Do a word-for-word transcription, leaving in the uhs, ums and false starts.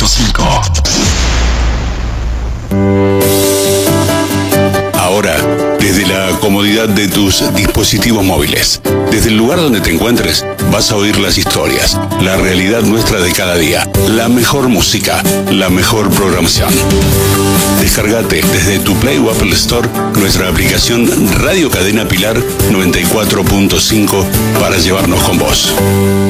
punto cinco. Ahora, desde la comodidad de tus dispositivos móviles, desde el lugar donde te encuentres, vas a oír las historias, la realidad nuestra de cada día, la mejor música, la mejor programación. Descargate desde tu Play o Apple Store nuestra aplicación Radio Cadena Pilar noventa y cuatro punto cinco para llevarnos con vos.